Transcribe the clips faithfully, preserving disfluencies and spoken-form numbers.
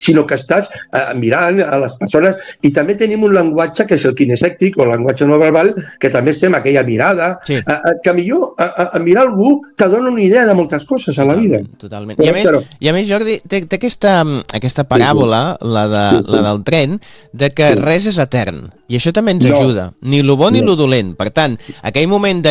sinó que estàs eh, mirant a les persones, i també tenim un llenguatge que és el kinestètic o el llenguatge no verbal, que també estem aquella mirada, sí. eh, que millor a, a, a mirar algú que dona una idea de moltes coses a la vida. Totalment. I a més, i a més Jordi, té, té aquesta, aquesta paràbola, la, de, la del tren, de que res és etern, i això també ens ajuda, no. ni lo bo ni no. lo dolent. Per tant, aquell moment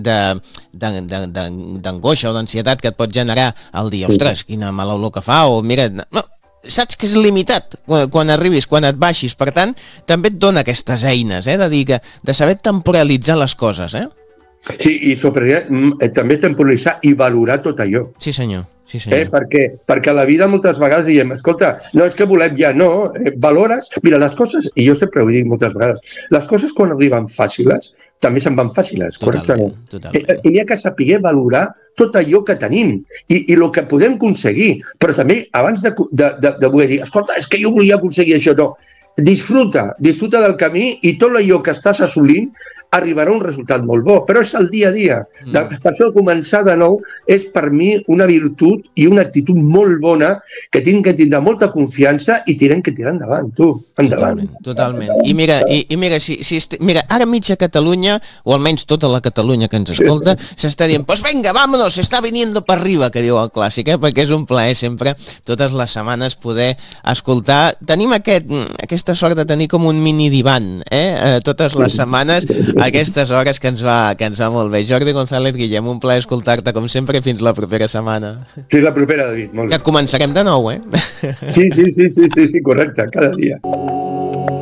d'angoixa o d'ansietat que et pot generar el dir, ostres, quina mala olor que fa, o mira... No, saps que és limitat quan, quan arribis, quan et baixis. Per tant, també et dona aquestes eines, eh, de, dir que, de saber temporalitzar les coses, eh? Sí, i sobre, també temporalitzar i valorar tot allò. Sí, senyor. Sí, senyor. Eh, perquè, perquè a la vida moltes vegades diem, escolta, no és que volem ja, no, eh, valores, mira, les coses, i jo sempre ho dic moltes vegades, les coses quan arriben fàciles, també se'n van fàciles, correctament. Totalment. Eh, I n'hi ha que saber valorar tot allò que tenim i, i el que podem aconseguir, però també abans de, de, de, de voler dir, escolta, és que jo volia aconseguir això, no, disfruta, disfruta del camí i tot allò que estàs assolint arribarà un resultat molt bo, però és el dia a dia. Mm. Per això començar de nou és per mi una virtut i una actitud molt bona que tinc que tindre molta confiança i tirem que tirar endavant, tu, endavant. Totalment, totalment. I mira, i, i mira, si, si est... mira, ara mitja Catalunya, o almenys tota la Catalunya que ens escolta, s'està dient, pues venga, vámonos, está viniendo para arriba, que diu el clàssic, eh? Perquè és un plaer sempre, totes les setmanes, poder escoltar. Tenim aquest, aquesta sort de tenir com un mini divan, eh? Totes les setmanes, aquestes hores que ens va, que ens va molt bé. Jordi González Guillem, un plaer escoltar-te com sempre, fins la propera setmana. Fins la propera, David. Molt bé. Que començarem de nou, eh? Sí, sí, sí, sí, sí, sí, correcte, cada dia.